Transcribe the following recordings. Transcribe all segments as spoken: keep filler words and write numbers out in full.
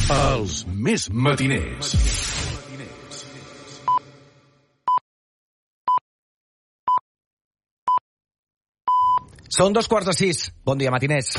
Els més matiners. Són dos quarts de sis. Bon dia, matiners.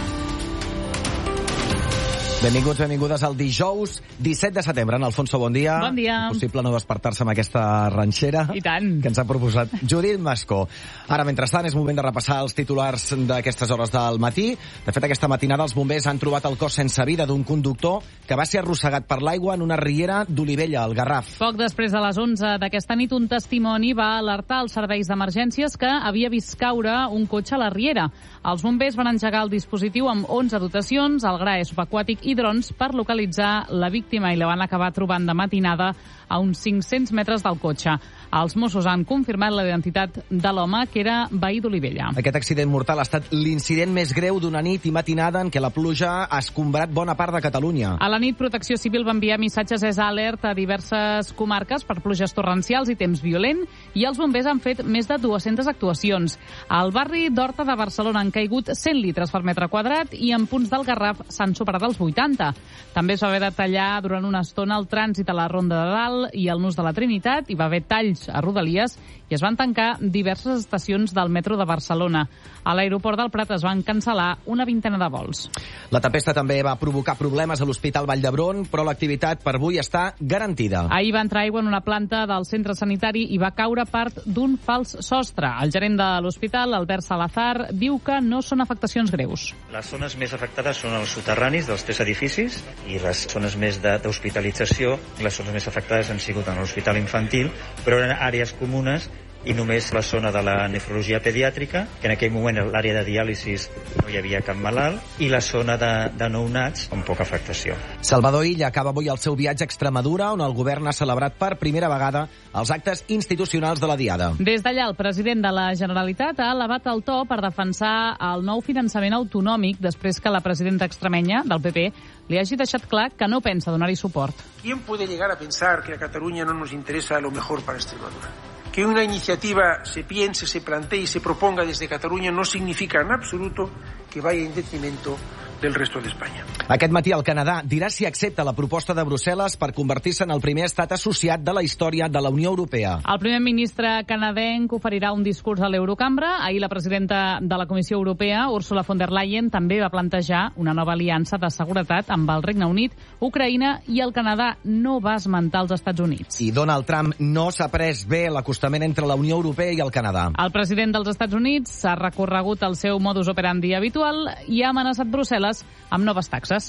Benvinguts, benvingudes al dijous disset de setembre. En Alfonso, bon dia. Bon dia. Impossible no despertar-se amb aquesta ranxera I tant. que ens ha proposat Judit Mascó. Ara, mentrestant, és moment de repassar els titulars d'aquestes hores del matí. De fet, aquesta matinada els bombers han trobat el cos sense vida d'un conductor que va ser arrossegat per l'aigua en una riera d'Olivella, al Garraf. Poc després de les onze d'aquesta nit, un testimoni va alertar els serveis d'emergències que havia vist caure un cotxe a la riera. Els bombers van engegar el dispositiu amb onze dotacions, el gra subaquàtic i drons per localitzar la víctima i la van acabar trobant de matinada a uns cinc-cents metres del cotxe. Els Mossos han confirmat la identitat de l'home, que era veí d'Olivella. Aquest accident mortal ha estat l'incident més greu d'una nit i matinada en què la pluja ha escombrat bona part de Catalunya. A la nit, Protecció Civil va enviar missatges S alert a diverses comarques per pluges torrencials i temps violent, i els bombers han fet més de dues-centes actuacions. Al barri d'Horta de Barcelona han caigut cent litres per metre quadrat i en punts del Garraf s'han superat els vuitanta. També es va haver de tallar durant una estona el trànsit a la Ronda de Dalt i el Nus de la Trinitat, hi va haver talls a Rodalies i es van tancar diverses estacions del metro de Barcelona. A l'aeroport del Prat es van cancel·lar una vintena de vols. La tempesta també va provocar problemes a l'Hospital Vall d'Hebron, però l'activitat per avui està garantida. Ahir va entrar aigua en una planta del centre sanitari i va caure part d'un fals sostre. El gerent de l'hospital, Albert Salazar, diu que no són afectacions greus. Les zones més afectades són els soterranis dels tres edificis i les zones més d'hospitalització, les zones més afectades han sigut en l'hospital infantil, però eren àrees comunes i només la zona de la nefrologia pediàtrica, que en aquell moment l'àrea de diàlisis no hi havia cap malalt, i la zona de, de nounats amb poca afectació. Salvador Illa acaba avui el seu viatge a Extremadura, on el govern ha celebrat per primera vegada els actes institucionals de la Diada. Des d'allà, el president de la Generalitat ha elevat el to per defensar el nou finançament autonòmic després que la presidenta extremenya del P P li hagi deixat clar que no pensa donar-hi suport. ¿Quién puede llegar a pensar que a Cataluña no nos interesa lo mejor para Extremadura? Que una iniciativa se piense, se plantee y se proponga desde Cataluña no significa en absoluto que vaya en detrimento del resto de España. Aquest matí el Canadà dirà si accepta la proposta de Brussel·les per convertir-se en el primer estat associat de la història de la Unió Europea. El primer ministre canadenc oferirà un discurs a l'Eurocambra. Ahir la presidenta de la Comissió Europea, Ursula von der Leyen, també va plantejar una nova aliança de seguretat amb el Regne Unit, Ucraïna i el Canadà. No va esmentar els Estats Units. I Donald Trump no s'ha pres bé l'acostament entre la Unió Europea i el Canadà. El president dels Estats Units ha recorregut el seu modus operandi habitual i ha amenaçat Brussel·les amb noves taxes.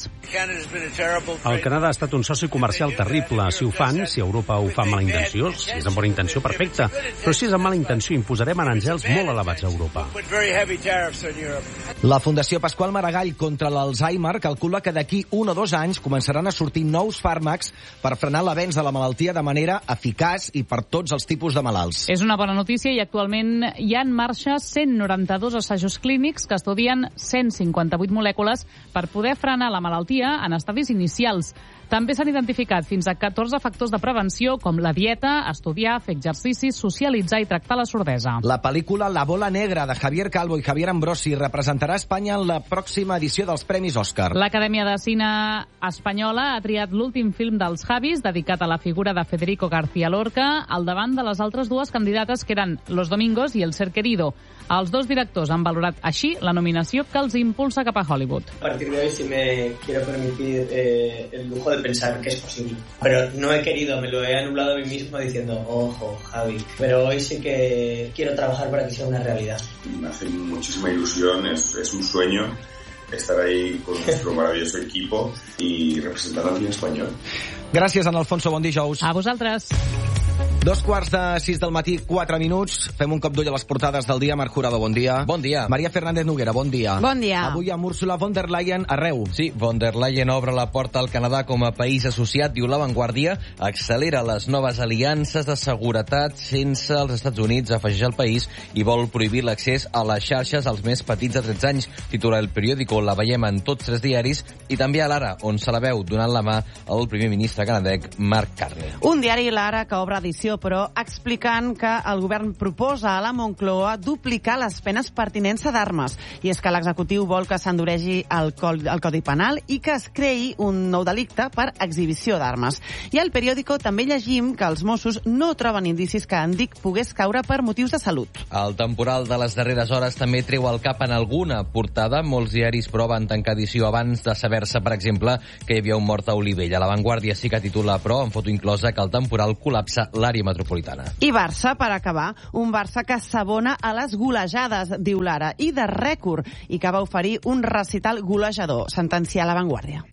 El Canadà ha estat un soci comercial terrible. Si ho fan, si Europa ho fa amb mala intenció, si és amb bona intenció, perfecte. Però si és amb mala intenció, imposarem aranzels molt elevats a Europa. La Fundació Pasqual Maragall contra l'Alzheimer calcula que d'aquí un o dos anys començaran a sortir nous fàrmacs per frenar l'avenç de la malaltia de manera eficaç i per tots els tipus de malalts. És una bona notícia i actualment hi ha en marxa cent noranta-dos assajos clínics que estudien cent cinquanta-vuit molècules per poder frenar la malaltia en estadis inicials. També s'han identificat fins a catorze factors de prevenció, com la dieta, estudiar, fer exercicis, socialitzar i tractar la sordesa. La pel·lícula La bola negra, de Javier Calvo i Javier Ambrosi, representarà Espanya en la pròxima edició dels Premis Òscar. L'Acadèmia de Cine Espanyola ha triat l'últim film dels Javis, dedicat a la figura de Federico García Lorca, al davant de les altres dues candidates, que eren Los Domingos i El Ser Querido. Els dos directors han valorat així la nominació que els impulsa cap a Hollywood. A partir de hoy, si me quiero permitir eh, el lujo de pensar que es posible. Pero no he querido, me lo he anulado a mí mismo diciendo, ojo, Javi. Pero hoy sí que quiero trabajar para que sea una realidad. Me hace muchísima ilusión, es, es un sueño estar ahí con nuestro maravilloso equipo y representando al cine español. Gràcies, en Alfonso, bon dijous. A vosaltres. Dos quarts de sis del matí, quatre minuts. Fem un cop d'ull a les portades del dia. Marc Jurado, bon dia. Bon dia. Maria Fernández Noguera, bon dia. Bon dia. Avui amb Ursula von der Leyen arreu. Sí, von der Leyen obre la porta al Canadà com a país associat, diu La Vanguardia, accelera les noves aliances de seguretat sense els Estats Units, afegeix el país, i vol prohibir l'accés a les xarxes als més petits de tretze anys. Titula El Periódico, la veiem en tots tres diaris, i també a l'Ara, on se la veu donant la mà al primer ministre canadenc Mark Carney. Un diari, l'Ara, que obre edició declaració, però, explicant que el govern proposa a la Moncloa duplicar les penes per tinença d'armes. I és que l'executiu vol que s'enduregi el, el Codi Penal i que es creï un nou delicte per exhibició d'armes. I al periòdico també llegim que els Mossos no troben indicis que en Dic pogués caure per motius de salut. El temporal de les darreres hores també treu el cap en alguna portada. Molts diaris, però, van tancar edició abans de saber-se, per exemple, que hi havia un mort a Olivella. La Vanguardia sí que titula, però, amb foto inclosa, que el temporal col·lapsa l'àrea metropolitana. I Barça, per acabar, un Barça que s'abona a les golejades, diu l'Ara, i de rècord, i que va oferir un recital golejador, sentencia La Vanguardia.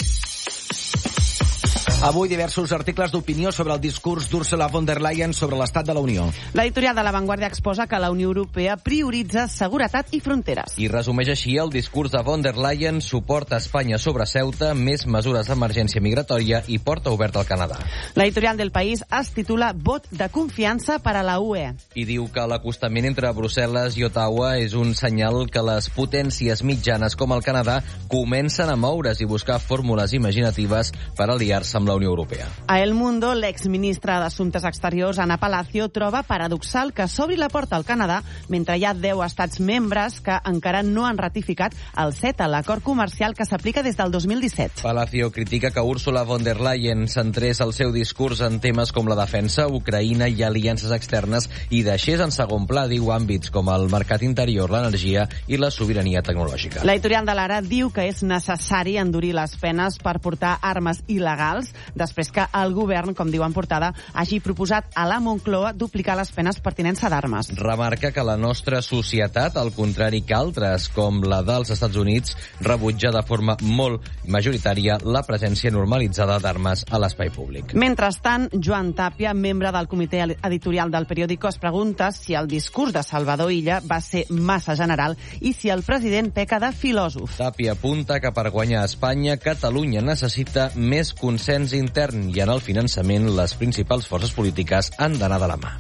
Avui diversos articles d'opinió sobre el discurs d'Ursula von der Leyen sobre l'estat de la Unió. L'editorial de La Vanguardia exposa que la Unió Europea prioritza seguretat i fronteres. I resumeix així el discurs de von der Leyen: suport a Espanya sobre Ceuta, més mesures d'emergència migratòria i porta oberta al Canadà. L'editorial del País es titula Vot de confiança per a la U E. I diu que l'acostament entre Brussel·les i Ottawa és un senyal que les potències mitjanes com el Canadà comencen a moure's i buscar fórmules imaginatives per aliar-se amb la Unió Europea. A El Mundo, l'exministra d'Assumptes Exteriors, Ana Palacio, troba paradoxal que s'obri la porta al Canadà mentre hi ha deu estats membres que encara no han ratificat el CETA, l'acord comercial que s'aplica des del dos mil disset. Palacio critica que Ursula von der Leyen centrés el seu discurs en temes com la defensa, Ucraïna i aliances externes i deixés en segon pla, diu, àmbits com el mercat interior, l'energia i la sobirania tecnològica. L'editorial de l'Ara diu que és necessari endurir les penes per portar armes il·legals després que el govern, com diu en portada, hagi proposat a la Moncloa duplicar les penes per tinença d'armes. Remarca que la nostra societat, al contrari que altres, com la dels Estats Units, rebutja de forma molt majoritària la presència normalitzada d'armes a l'espai públic. Mentrestant, Joan Tàpia, membre del comitè editorial del periòdico, es pregunta si el discurs de Salvador Illa va ser massa general i si el president peca de filòsof. Tàpia apunta que per guanyar a Espanya, Catalunya necessita més consens intern i en el finançament les principals forces polítiques han d'anar de la mà.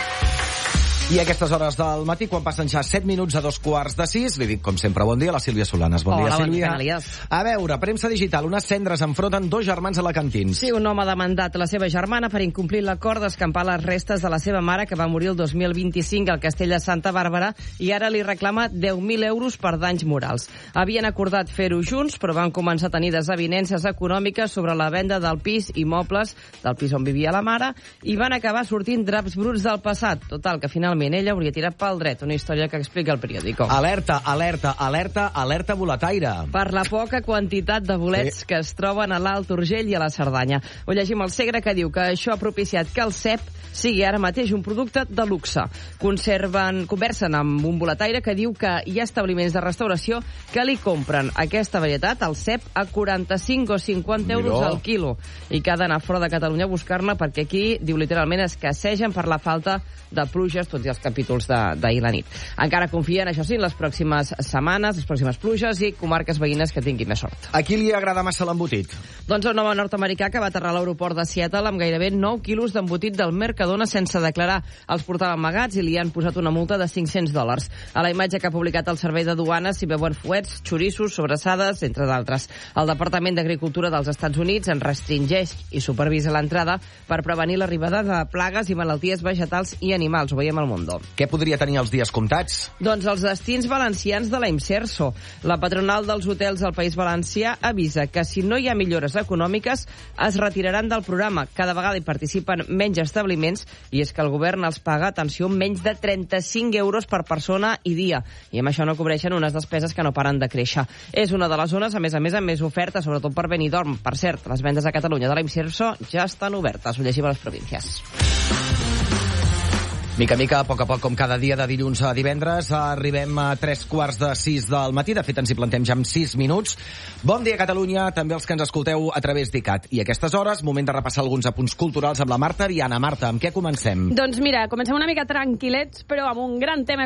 I a aquestes hores del matí, quan passen ja set minuts a dos quarts de sis, li dic, com sempre, bon dia a la Sílvia Solanes. Bon Hola, dia, Sílvia. Bon dia, a veure, premsa digital, unes cendres enfronten dos germans alacantins. Sí, un home ha demandat la seva germana per incomplir l'acord d'escampar les restes de la seva mare, que va morir el dos mil vint-i-cinc al castell de Santa Bàrbara, i ara li reclama deu mil euros per danys morals. Havien acordat fer-ho junts, però van començar a tenir desavinences econòmiques sobre la venda del pis i mobles del pis on vivia la mare, i van acabar sortint draps bruts del passat. Total, que finalment ella hauria tirat pel dret, una història que explica el periòdico. Alerta, alerta, alerta, alerta boletaire. Per la poca quantitat de bolets sí. que es troben a l'Alt Urgell i a la Cerdanya. Ho llegim al Segre, que diu que això ha propiciat que el cep sigui ara mateix un producte de luxe. Conserven, conversen amb un boletaire que diu que hi ha establiments de restauració que li compren aquesta varietat, el cep, a quaranta-cinc o cinquanta euros al quilo, i que ha d'anar fora de Catalunya a buscar-ne perquè aquí, diu literalment, escassegen per la falta de pluges, tots i els capítols d'ahir la nit. Encara confien, això sí, en les pròximes setmanes, les pròximes pluges i comarques veïnes que tinguin més sort. A qui li agrada massa l'embotit? Doncs un home nord-americà que va aterrar a l'aeroport de Seattle amb gairebé nou quilos d'embotit del Mercadona sense declarar. Els portava amagats i li han posat una multa de cinc-cents dòlars. A la imatge que ha publicat el Servei de Duanes s'hi veuen fuets, xoriços, sobrassades, entre d'altres. El Departament d'Agricultura dels Estats Units en restringeix i supervisa l'entrada per prevenir l'arribada de plagues i malalties vegetals i animals. Ho veiem al Mundo. Què podria tenir els dies comptats? Doncs els destins valencians de la Imserso. La patronal dels hotels del País Valencià avisa que si no hi ha millores econòmiques es retiraran del programa. Cada vegada hi participen menys establiments i és que el govern els paga, atenció, menys de trenta-cinc euros per persona i dia. I amb això no cobreixen unes despeses que no paren de créixer. És una de les zones, a més a més, amb més oferta, sobretot per Benidorm. Per cert, les vendes a Catalunya de la Imserso ja estan obertes. Ho llegim a les províncies. Mica a mica, a poc a poc, com cada dia de dilluns a divendres, arribem a tres quarts de sis del matí. De fet, ens hi plantem ja en sis minuts. Bon dia, Catalunya, també els que ens escolteu a través d'ICAT. I a aquestes hores, moment de repassar alguns apunts culturals amb la Marta Ariana. Marta, amb què comencem? Doncs mira, comencem una mica tranquil·lets, però amb un gran tema